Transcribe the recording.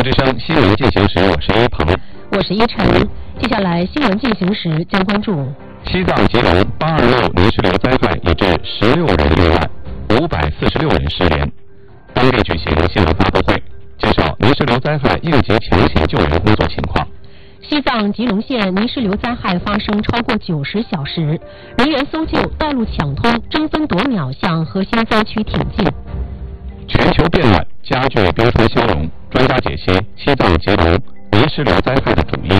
之声新闻进行时，我是一鹏， 我是一晨。接下来新闻进行时将关注西藏吉隆826泥石流灾害已致16人遇难，546人失联。当地举行新闻发布会，介绍泥石流灾害应急抢险救援工作情况。 西藏吉隆县泥石流灾害发生超过90小时，人员搜救、道路抢通，争分夺秒向核心灾区挺进。 全球变暖加剧冰川消融，专家解析西藏吉隆泥石流灾害的主因。